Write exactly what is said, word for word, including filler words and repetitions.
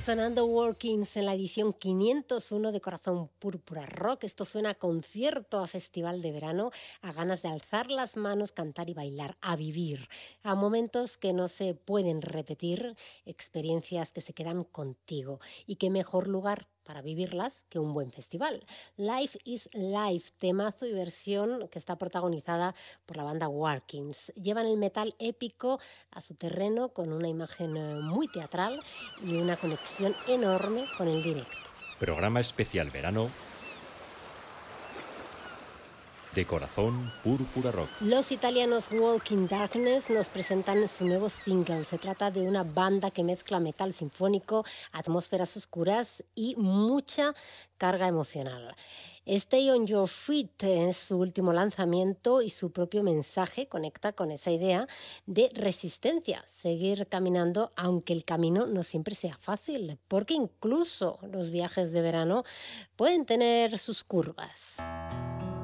Sonando Walkings en la edición quinientos uno de Corazón Púrpura Rock. Esto suena a concierto, a festival de verano, a ganas de alzar las manos, cantar y bailar, a vivir, a momentos que no se pueden repetir, experiencias que se quedan contigo. Y qué mejor lugar para vivirlas que un buen festival. Life is Life, temazo y versión que está protagonizada por la banda Walkings. Llevan el metal épico a su terreno con una imagen muy teatral y una conexión enorme con el directo. Programa especial verano de Corazón Púrpura Rock. Los italianos Walking Darkness nos presentan su nuevo single. Se trata de una banda que mezcla metal sinfónico, atmósferas oscuras y mucha carga emocional. Stay on Your Feet es su último lanzamiento y su propio mensaje conecta con esa idea de resistencia, seguir caminando aunque el camino no siempre sea fácil, porque incluso los viajes de verano pueden tener sus curvas.